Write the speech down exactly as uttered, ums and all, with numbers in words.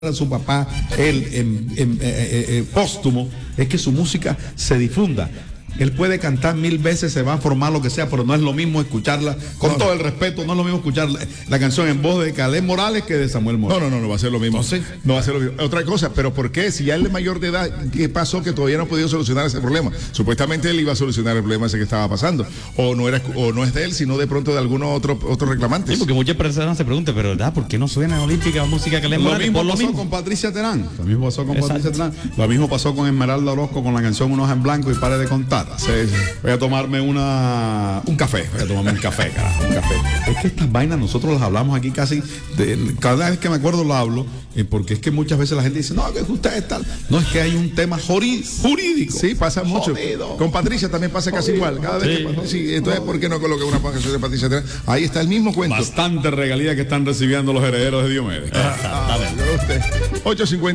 a su papá, él en, en, en, en, en póstumo, es que su música se difunda. Él puede cantar mil veces, se va a formar lo que sea, pero no es lo mismo escucharla, con no, todo el respeto, no es lo mismo escuchar la, la canción en voz de Caleb Morales que de Samuel Morales. No, no, no, no va a ser lo mismo. Entonces, no va a ser lo mismo. Otra cosa, pero ¿por qué? Si ya él es mayor de edad, ¿qué pasó que todavía no ha podido solucionar ese problema? Supuestamente él iba a solucionar el problema ese que estaba pasando. O no era, o no es de él, sino de pronto de alguno otro, otro reclamante. Sí, porque muchas personas se preguntan, pero ¿verdad? ¿Por qué no suena en Olímpica música Caleb lo Morales? Mismo Por lo pasó mismo con Patricia Terán. Lo mismo pasó con Exacto. Patricia Terán. Lo mismo pasó con Esmeralda Orozco con la canción Una hoja en blanco y pare de contar. Sí, sí. Voy a tomarme una un café, voy a tomarme un café, carajo, un café. Es que estas vainas nosotros las hablamos aquí casi, de, cada vez que me acuerdo lo hablo, eh, porque es que muchas veces la gente dice, no, que usted es tal. No, es que hay un tema jurídico. Sí, pasa mucho. Jodido. Con Patricia también pasa casi Jodido. igual. Cada vez Sí. que pasa, sí, entonces, ¿por qué no coloca una canción de Patricia Terán? Ahí está el mismo cuento. Bastante regalía que están recibiendo los herederos de Diomedes. Ah, ah, ocho cincuenta